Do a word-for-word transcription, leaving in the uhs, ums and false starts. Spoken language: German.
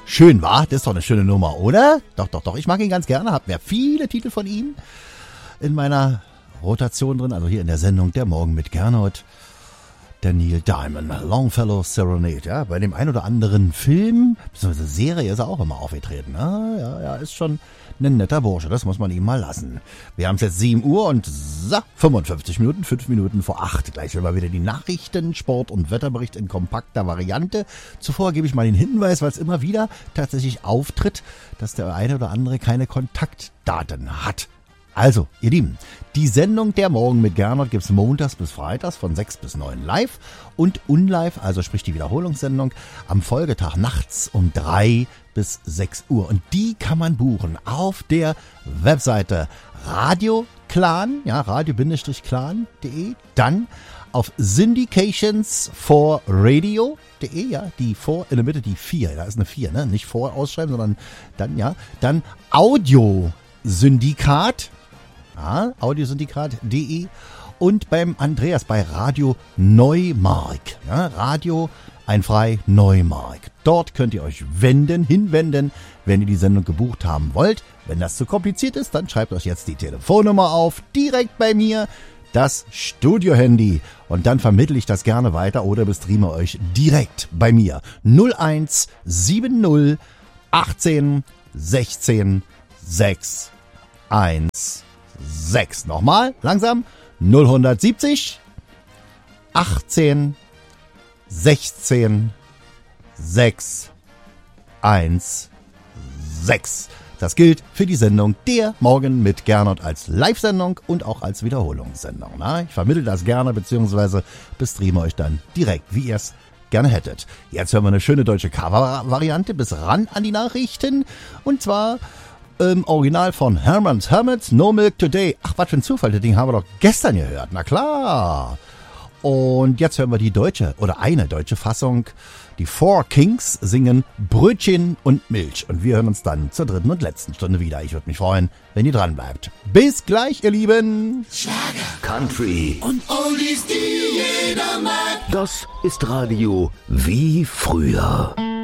Schön, war? Das ist doch eine schöne Nummer, oder? Doch, doch, doch. Ich mag ihn ganz gerne. Hab mir viele Titel von ihm in meiner Rotation drin. Also hier in der Sendung Der Morgen mit Gernot. Der Neil Diamond, Longfellow Serenade. Ja, bei dem ein oder anderen Film, bzw. Serie ist er auch immer aufgetreten. Ja, ja, ja, ist schon ein netter Bursche. Das muss man ihm mal lassen. Wir haben es jetzt sieben Uhr und so, fünfundfünfzig Minuten, fünf Minuten vor acht. Gleich immer wieder die Nachrichten, Sport und Wetterbericht in kompakter Variante. Zuvor gebe ich mal den Hinweis, weil es immer wieder tatsächlich auftritt, dass der eine oder andere keine Kontaktdaten hat. Also, ihr Lieben, die Sendung Der Morgen mit Gernot gibt's montags bis freitags von sechs bis neun live und unlive, also sprich die Wiederholungssendung, am Folgetag nachts um drei bis sechs Uhr. Und die kann man buchen auf der Webseite Radio Clan, ja, radio-clan punkt de, dann auf syndications for radio punkt de, ja, die vor, in der Mitte die vier, da ist eine vier, ne, nicht vor ausschreiben, sondern dann, ja, dann Audiosyndikat, ja, audiosyndikat punkt de und beim Andreas bei Radio Neumark, ja, Radio Einfrei Neumark. Dort könnt ihr euch wenden, hinwenden, wenn ihr die Sendung gebucht haben wollt. Wenn das zu kompliziert ist, dann schreibt euch jetzt die Telefonnummer auf, direkt bei mir, das Studio-Handy. Und dann vermittle ich das gerne weiter oder bestreame euch direkt bei mir. null eins sieben null achtzehn sechzehn sechs eins sechs. Nochmal, langsam. null eins sieben null achtzehn sechzehn sechs eins sechs. Das gilt für die Sendung Der Morgen mit Gernot als Live-Sendung und auch als Wiederholungssendung. Na, ich vermittle das gerne bzw. bestreame euch dann direkt, wie ihr es gerne hättet. Jetzt hören wir eine schöne deutsche Cover-Variante bis ran an die Nachrichten. Und zwar im Original von Herman's Hermits, No Milk Today. Ach, was für ein Zufall, das Ding haben wir doch gestern gehört. Na klar. Und jetzt hören wir die deutsche oder eine deutsche Fassung. Die Four Kings singen Brötchen und Milch. Und wir hören uns dann zur dritten und letzten Stunde wieder. Ich würde mich freuen, wenn ihr dran bleibt. Bis gleich, ihr Lieben. Schlager, Country und Oldies, die jeder mag. Das ist Radio wie früher.